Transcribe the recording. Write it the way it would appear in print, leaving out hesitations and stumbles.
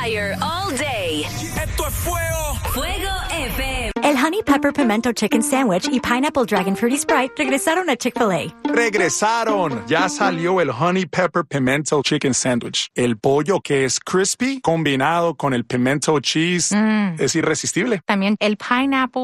fire all day. ¡Esto es fuego! Fuego FM. El Honey Pepper Pimento Chicken Sandwich y Pineapple Dragon Fruity Sprite regresaron a Chick-fil-A. ¡Regresaron! Ya salió el Honey Pepper Pimento Chicken Sandwich. El pollo que es crispy combinado con el pimento cheese es irresistible. También el Pineapple